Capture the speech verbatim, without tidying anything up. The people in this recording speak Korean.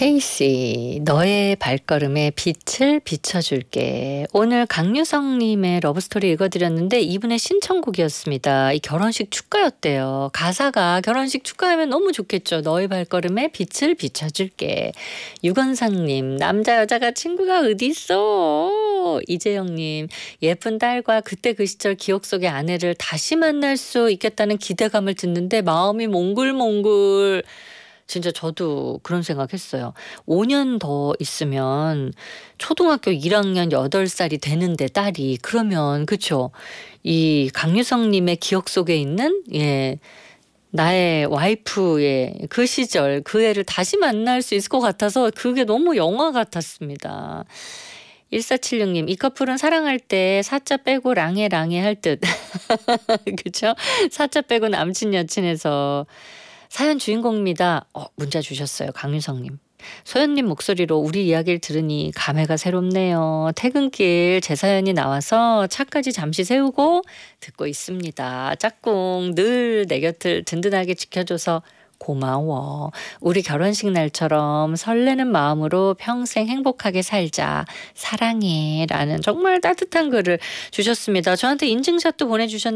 케이씨 너의 발걸음에 빛을 비춰줄게. 오늘 강유성님의 러브스토리 읽어드렸는데 이분의 신청곡이었습니다. 이 결혼식 축가였대요. 가사가 결혼식 축가하면 너무 좋겠죠. 너의 발걸음에 빛을 비춰줄게. 유건상님 남자 여자가 친구가 어디 있어. 이재영님 예쁜 딸과 그때 그 시절 기억 속의 아내를 다시 만날 수 있겠다는 기대감을 듣는데 마음이 몽글몽글. 진짜 저도 그런 생각했어요. 오 년 더 있으면 초등학교 일 학년 여덟 살이 되는데 딸이 그러면 그쵸. 이 강유성님의 기억 속에 있는 예 나의 와이프의 그 시절 그 애를 다시 만날 수 있을 것 같아서 그게 너무 영화 같았습니다. 일사칠육님 이 커플은 사랑할 때 사자 빼고 랑해 랑해 할 듯. 그쵸? 사자 빼고 남친 여친에서 사연 주인공입니다. 어, 문자 주셨어요. 강유성님. 소연님 목소리로 우리 이야기를 들으니 감회가 새롭네요. 퇴근길 제 사연이 나와서 차까지 잠시 세우고 듣고 있습니다. 짝꿍 늘 내 곁을 든든하게 지켜줘서 고마워. 우리 결혼식 날처럼 설레는 마음으로 평생 행복하게 살자. 사랑해. 라는 정말 따뜻한 글을 주셨습니다. 저한테 인증샷도 보내주셨는데